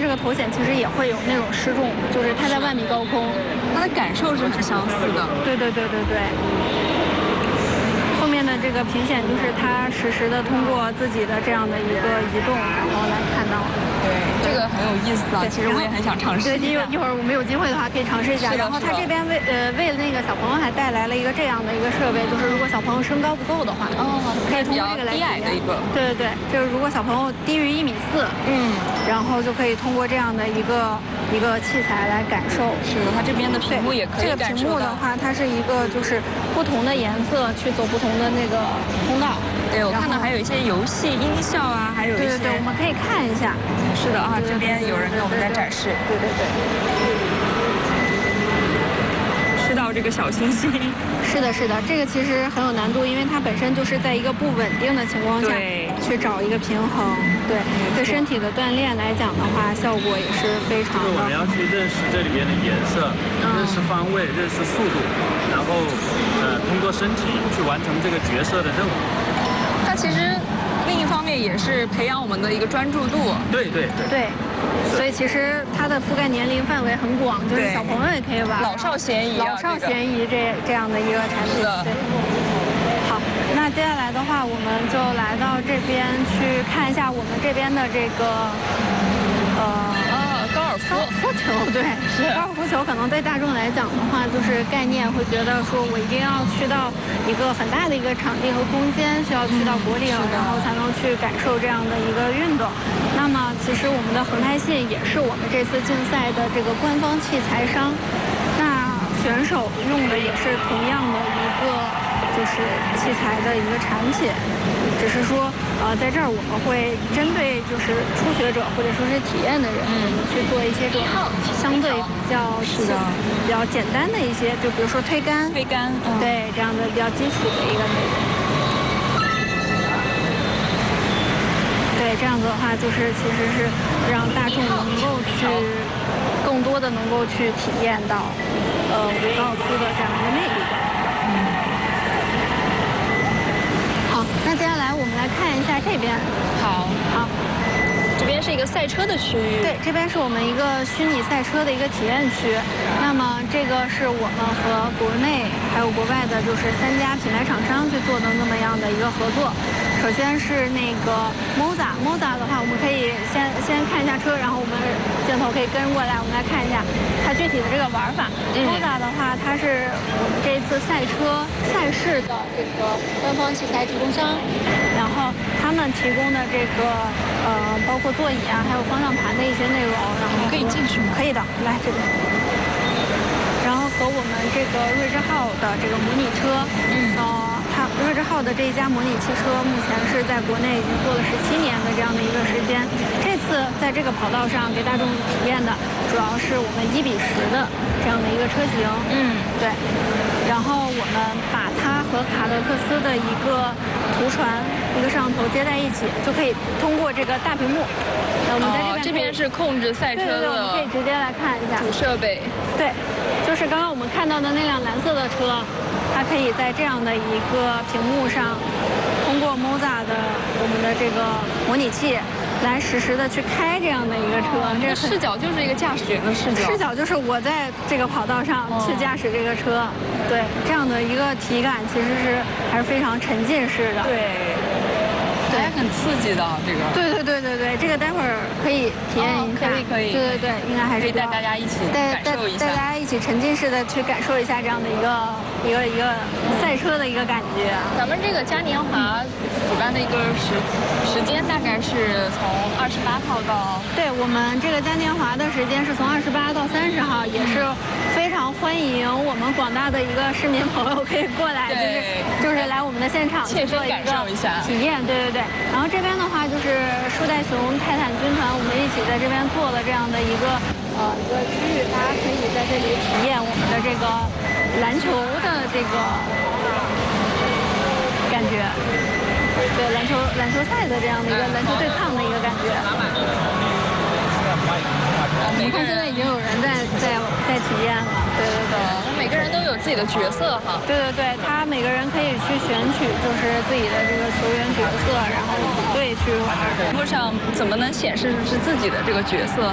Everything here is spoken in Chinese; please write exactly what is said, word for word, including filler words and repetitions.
这个头显其实也会有那种失重，就是它在万米高空， 它的感受是很相似的。 对对对对对。后面的这个皮显就是它实时的通过自己的这样的一个移动，然后来看到。 对，这个很有意思啊。其实我也很想尝试。 对，一一会儿我们有机会的话可以尝试一下。然后它这边为呃为了那个小朋友还带来了一个这样的一个设备，就是如果小朋友身高不够的话， 哦， 可以通过这个来低矮的一个。 对对对，就是如果小朋友低于一米四，嗯，然后就可以通过这样的一个一个器材来感受。 是，它这边的屏幕也可以感受到。 这个屏幕的话，它是一个就是不同的颜色去走不同的那个通道。 对，我看到还有一些游戏音效啊，还有一些。 对对对，我们可以看一下。 是的啊，这边有人给我们在展示。 对对对。 吃到这个小星星。 是的，是的，这个其实很有难度，因为它本身就是在一个不稳定的情况下去找一个平衡。对，对身体的锻炼来讲的话，效果也是非常的。 我们要去认识这里边的颜色，认识方位，认识速度，然后呃通过身体去完成这个角色的任务。 它其实另一方面也是培养我们的一个专注度。 对对对。 对。所以其实它的覆盖年龄范围很广，就是小朋友也可以玩， 老少咸宜、啊， 老少咸宜这这样的一个产品。对。好，那接下来的话，我们就来到这边去看一下我们这边的这个呃。 高尔夫夫球，对，是高尔夫球，可能对大众来讲的话，就是概念会觉得说我一定要去到一个很大的一个场地和空间，需要去到国岭，然后才能去感受这样的一个运动。那么，其实我们的恒泰信也是我们这次竞赛的这个官方器材商，那选手用的也是同样的一个就是器材的一个产品。只是说，呃，在这儿我们会针对就是初学者或者说是体验的人，我们去做一些这种相对比较是的比较简单的一些，就比如说推杆、 推杆， 嗯、对这样的比较基础的一个内容。对，这样子的话，就是其实是让大众能够去更多的能够去体验到，呃，五高尔夫的这样一个魅力。那接下来我们来看一下这边。 好， 好， 这边是一个赛车的区域。 对，这边是我们一个虚拟赛车的一个体验区。那么这个是我们和国内还有国外的，就是三家品牌厂商去做的那么样的一个合作。首先是那个 Moza，Moza 的话，我们可以先先看一下车，然后我们镜头可以跟过来，我们来看一下它具体的这个玩法。嗯、Moza 的话，它是我们这一次赛车赛事的这个官方器材提供商，然后他们提供的这个呃，包括座椅啊，还有方向盘的一些内容，然后可以进去吗？ 可以的，来这边。然后和我们这个锐志号的这个模拟车，嗯，呃。它锐志号的这一家模拟汽车，目前是在国内已经做了十七年的这样的一个时间。这次在这个跑道上给大众体验的，主要是我们一比十的这样的一个车型。嗯，对。然后我们把它和卡德克斯的一个图传、一个摄像头接在一起，就可以通过这个大屏幕。我们在这边、 哦、这边是控制赛车的， 对对对，我们可以直接来看一下主设备。 对，就是刚刚我们看到的那辆蓝色的车。它可以在这样的一个屏幕上，通过 Moza 的我们的这个模拟器，来实时的去开这样的一个车。 哦、这个视角就是一个驾驶员的视角。 视角就是我在这个跑道上去驾驶这个车，哦、对，这样的一个体感其实是还是非常沉浸式的。 对。还很刺激的这个。 对对对对对，这个待会儿可以体验一下。 哦、可以可以。 对对对，应该还是可以带大家一起感受一下。 带大家一起沉浸式的去感受一下这样的一个一个一个赛车的一个感觉。 咱们这个嘉年华举办的一个时时间大概是从二十八号到。 对，我们这个嘉年华的时间是从二十八到三十号，也是非常欢迎我们广大的一个市民朋友可以过来，就是就是来我们的现场去做一个体验。对对对。然后这边的话就是树袋熊泰坦军团，我们一起在这边做了这样的一个呃一个区域，大家可以在这里体验我们的这个篮球的这个感觉，对篮球篮球赛的这样的一个篮球对抗的一个感觉。我们看现在已经有人在在在体验了，对对对， 每个人都有自己的角色哈。 对对对，他每个人可以去选取就是自己的这个球员角色，然后组队去玩。 屏幕上怎么能显示是自己的这个角色